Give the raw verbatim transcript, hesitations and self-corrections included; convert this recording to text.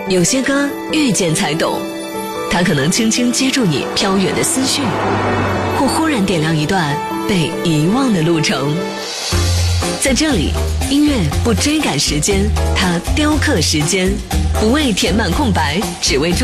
有些歌遇见才懂，它可能轻轻接住你飘远的思绪，或忽然点亮一段被遗忘的路程。在这里，音乐不追赶时间，它雕刻时间，不为填满空白，只为